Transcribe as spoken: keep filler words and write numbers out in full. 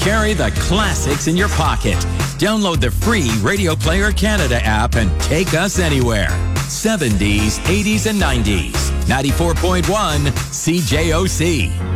carry the classics in your pocket. Download the free Radio Player Canada app and take us anywhere. seventies, eighties, and nineties. ninety-four point one C J O C.